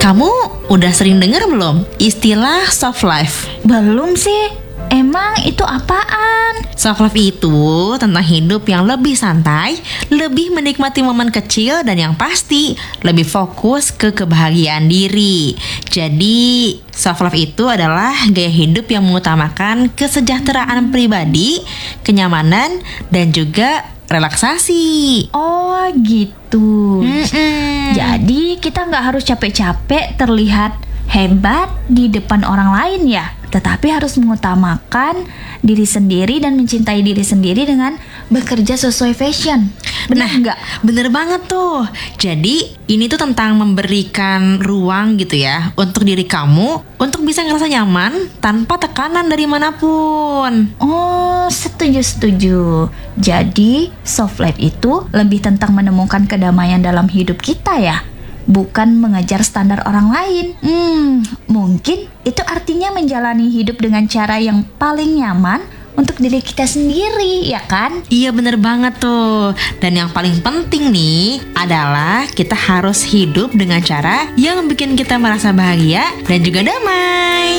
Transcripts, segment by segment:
Kamu udah sering dengar belum istilah soft life? Belum sih. Emang itu apaan? Soft life itu tentang hidup yang lebih santai, lebih menikmati momen kecil, dan yang pasti lebih fokus ke kebahagiaan diri. Jadi soft life itu adalah gaya hidup yang mengutamakan kesejahteraan pribadi, kenyamanan, dan juga relaksasi. Oh gitu. Jadi kita nggak harus capek-capek terlihat hebat di depan orang lain ya, tetapi harus mengutamakan diri sendiri dan mencintai diri sendiri dengan bekerja sesuai fashion. Benar nggak? Bener banget tuh. Jadi ini tuh tentang memberikan ruang gitu ya untuk diri kamu untuk bisa ngerasa nyaman tanpa tekanan dari manapun. Oh, setuju. Jadi soft life itu lebih tentang menemukan kedamaian dalam hidup kita ya, bukan mengejar standar orang lain. Mungkin itu artinya menjalani hidup dengan cara yang paling nyaman untuk diri kita sendiri, ya kan? Iya bener banget tuh. Dan yang paling penting nih adalah kita harus hidup dengan cara yang bikin kita merasa bahagia dan juga damai.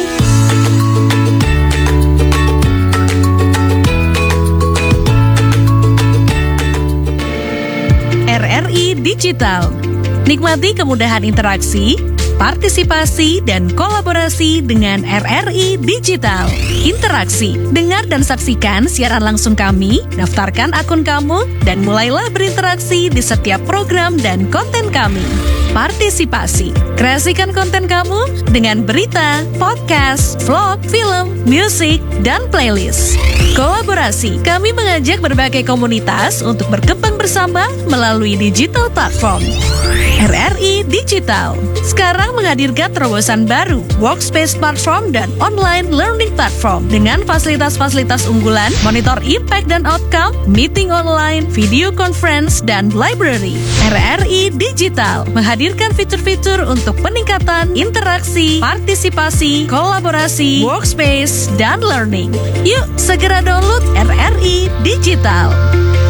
RRI Digital. Nikmati kemudahan interaksi, partisipasi, dan kolaborasi dengan RRI Digital. Interaksi, dengar dan saksikan siaran langsung kami, daftarkan akun kamu, dan mulailah berinteraksi di setiap program dan konten kami. Partisipasi, kreasikan konten kamu dengan berita, podcast, vlog, film, musik, dan playlist. Kolaborasi, kami mengajak berbagai komunitas untuk berkembang bersama melalui digital platform. RRI Digital sekarang menghadirkan terobosan baru, workspace platform dan online learning platform dengan fasilitas-fasilitas unggulan, monitor impact dan outcome, meeting online, video conference, dan library. RRI Digital menghadirkan fitur-fitur untuk peningkatan interaksi, partisipasi, kolaborasi, workspace, dan learning. Yuk segera download RRI Digital.